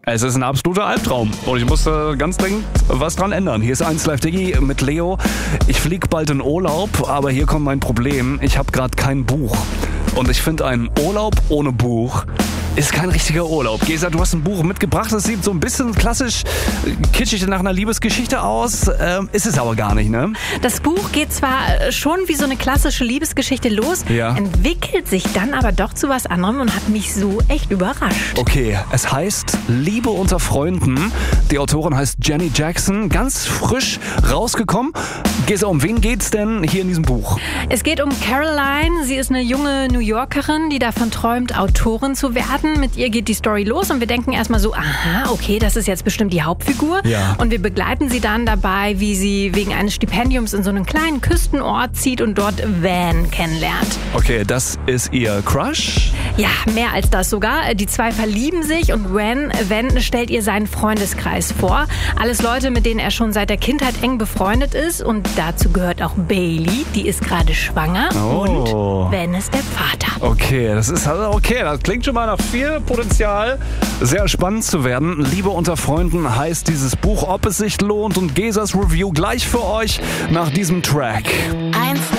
Es ist ein absoluter Albtraum und ich musste ganz dringend was dran ändern. Hier ist 1 Live Digi mit Leo. Ich fliege bald in Urlaub, aber hier kommt mein Problem. Ich habe gerade kein Buch. Und ich finde, ein Urlaub ohne Buch ist kein richtiger Urlaub. Gesa, du hast ein Buch mitgebracht, das sieht so ein bisschen klassisch kitschig nach einer Liebesgeschichte aus, ist es aber gar nicht, ne? Das Buch geht zwar schon wie so eine klassische Liebesgeschichte los, entwickelt sich dann aber doch zu was anderem und hat mich so echt überrascht. Okay, es heißt Liebe unter Freunden. Die Autorin heißt Jenny Jackson, ganz frisch rausgekommen. Gesa, um wen geht's denn hier in diesem Buch? Es geht um Caroline. Sie ist eine junge New Yorkerin, die davon träumt, Autorin zu werden. Mit ihr geht die Story los und wir denken erstmal so, aha, okay, das ist jetzt bestimmt die Hauptfigur. Ja. Und wir begleiten sie dann dabei, wie sie wegen eines Stipendiums in so einen kleinen Küstenort zieht und dort Van kennenlernt. Okay, das ist ihr Crush? Ja, mehr als das sogar. Die zwei verlieben sich und Van stellt ihr seinen Freundeskreis vor. Alles Leute, mit denen er schon seit der Kindheit eng befreundet ist. Und dazu gehört auch Bailey, die ist gerade schwanger. Und Van ist der Vater. Okay, das klingt schon mal nach viel Potenzial, sehr spannend zu werden. Liebe unter Freunden heißt dieses Buch, ob es sich lohnt, und Gesas Review gleich für euch nach diesem Track. 1